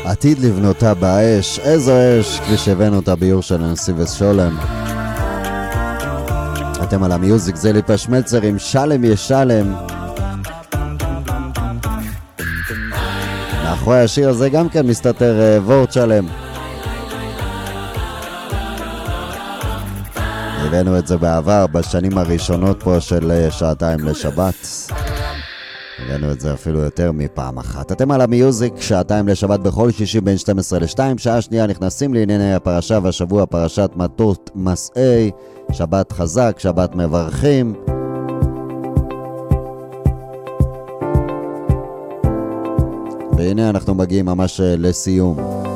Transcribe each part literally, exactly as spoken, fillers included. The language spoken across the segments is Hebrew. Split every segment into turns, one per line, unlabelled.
עתיד לבנותה באש, איזו אש, כפי שהבאנו אותה ביור של הנשיא ושולם. אתם על המיוזיק, זה ליפה שמלצר עם שלם ישלם. מאחורי השיר הזה גם כן מסתתר וורט שלם. הבאנו את זה בעבר, בשנים הראשונות פה של שעתיים לשבת. הבאנו את זה אפילו יותר מפעם אחת. אתם על המיוזיק, שעתיים לשבת בכל שישי בין שתים עשרה לשתיים. שעה שנייה נכנסים לענייני הפרשה, והשבוע פרשת מטות מסעי. שבת חזק, שבת מברכים. והנה אנחנו מגיעים ממש לסיום.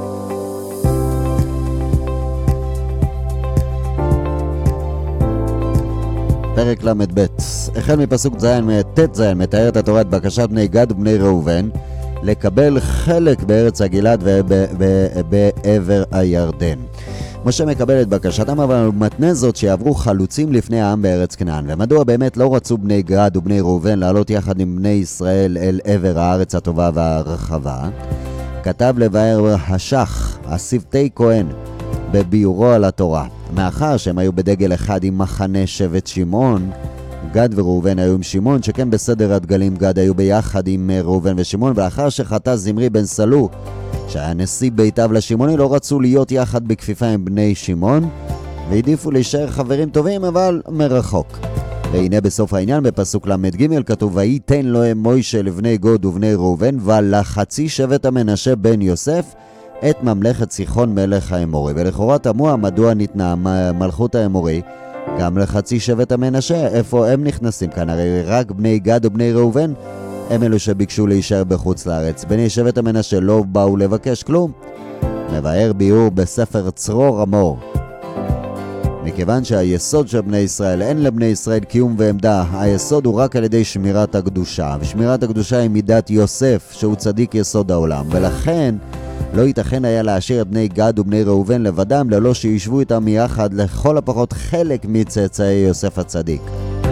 פרק למד ב' החל מפסוק זין ת' זין מתאר את התורה את בקשת בני גד ובני ראובן לקבל חלק בארץ הגלעד ובעבר הירדן. משה מקבל את בקשתם, אבל הוא מתנה זאת שיעברו חלוצים לפני העם בארץ כנען. ומדוע באמת לא רצו בני גד ובני ראובן לעלות יחד עם בני ישראל אל עבר הארץ הטובה והרחבה? כתב לבאר השח, השבטי כהן, בביורו על התורה. מאחר שהם היו בדגל אחד עם מחנה שבט שמעון, גד וראובן היו עם שמעון, שכן בסדר הדגלים גד היו ביחד עם ראובן ושמעון, ולאחר שחטא זמרי בן סלו, שהיה נשיא בית אב לשמעוני, לא רצו להיות יחד בכפיפה עם בני שמעון, והעדיפו להישאר חברים טובים, אבל מרחוק. והנה בסוף העניין, בפסוק למד ג' כתוב, ויתן להם מוישה לבני גד ובני ראובן, ולחצי שבט המנשה בן יוסף, את ממלכת סיחון מלך האמורי. ולכאורה תמוה מדוע ניתנה מלכות האמורי גם לחצי שבט המנשה. איפה הם נכנסים כאן? הרי רק בני גד ובני ראובן הם אלו שביקשו להישאר בחוץ לארץ. בני שבט המנשה לא באו לבקש כלום. מבאר ביור בספר צרור אמור, מכיוון שהיסוד של בני ישראל, אין לבני ישראל קיום ועמדה, היסוד הוא רק על ידי שמירת הקדושה, ושמירת הקדושה היא מידת יוסף, שהוא צדיק יסוד העולם, ולכן לא ייתכן היה להשאיר את בני גד ובני ראובן לבדם, ללא שישבו איתם מיחד לכל הפחות חלק מצאצאי יוסף הצדיק.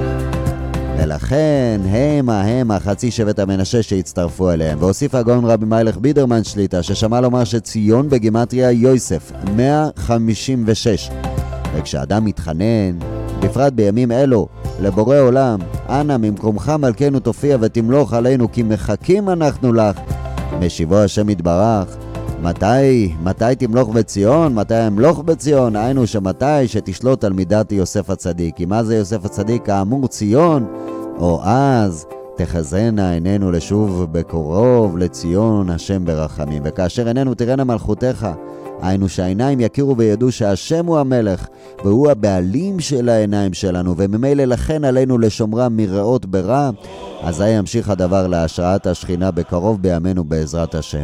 ולכן הם ההם החצי שבט המנשה שהצטרפו אליהם. והוסיף הגאון רבי מיילך בידרמן שליטה, ששמע לומר שציון בגימטריה יוסף מאה חמישים ושש. וכשאדם מתחנן, בפרט בימים אלו, לבורא עולם, אנא ממקומך מלכנו תופיע ותמלוך עלינו, כי מחכים אנחנו לך, משיבו השם יתברך. מתי, מתי תמלוך בציון? מתי אמלוך בציון? היינו שמתי שתשלוט על מידת יוסף הצדיק. כי מה זה יוסף הצדיק? כאמור ציון, או אז תחזרנה עינינו לשוב בקרוב לציון השם ברחמים. וכאשר עינינו תראינה מלכותך, היינו שהעיניים יכירו וידעו שהשם הוא המלך, והוא הבעלים של העיניים שלנו, וממילא לכן עלינו לשומרה מרעות ברע. אז ימשיך הדבר להשראת השכינה בקרוב בימינו בעזרת השם.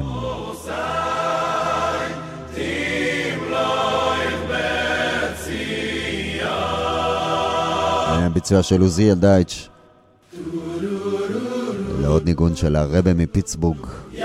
ביצוע של עוזיאל דייטש לעוד ניגון של הרבי מפיטסבורג.